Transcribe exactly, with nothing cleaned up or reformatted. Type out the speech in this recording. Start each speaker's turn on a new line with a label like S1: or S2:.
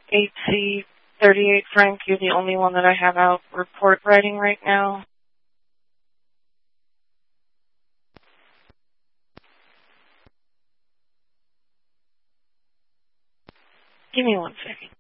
S1: eight C thirty-eight Frank, you're the only one that I have out report writing right now. Give me one second.